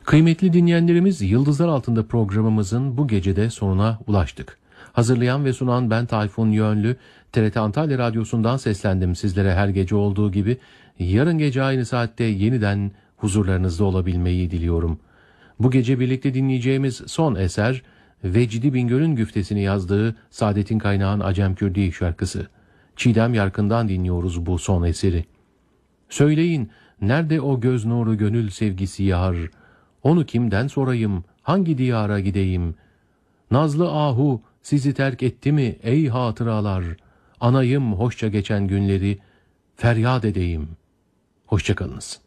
Kıymetli dinleyenlerimiz, Yıldızlar Altında programımızın bu gecede sonuna ulaştık. Hazırlayan ve sunan ben Tayfun Yönlü, TRT Antalya Radyosu'ndan seslendim sizlere her gece olduğu gibi. Yarın gece aynı saatte yeniden huzurlarınızda olabilmeyi diliyorum. Bu gece birlikte dinleyeceğimiz son eser, Vecdi Bingöl'ün güftesini yazdığı Saadettin Kaynağ'ın Acem Kürdi şarkısı. Çiğdem Yarkın'dan dinliyoruz bu son eseri. Söyleyin, nerede o göz nuru gönül sevgisi yar? Onu kimden sorayım, hangi diyara gideyim? Nazlı ahu sizi terk etti mi ey hatıralar? Anayım hoşça geçen günleri, feryat edeyim. Hoşça kalınız.